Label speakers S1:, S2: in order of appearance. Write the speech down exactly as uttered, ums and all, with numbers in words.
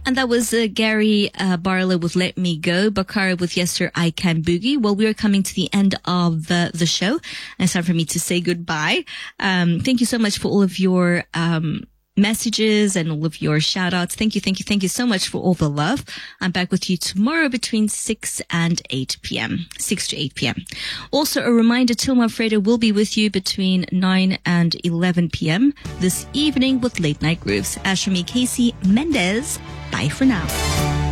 S1: And that was uh, Gary uh, Barlow with Let Me Go, Bakara with Yester I Can Boogie. Well, we are coming to the end of the, the show, and it's time for me to say goodbye. Um, thank you so much for all of your um, messages and all of your shout outs. Thank you, thank you, thank you so much for all the love. I'm back with you tomorrow between six and eight p.m. six to eight p.m. Also, a reminder, Tilma Fredo will be with you between nine and eleven p.m. this evening with Late Night Grooves. As for me, Casey Mendez, bye for now.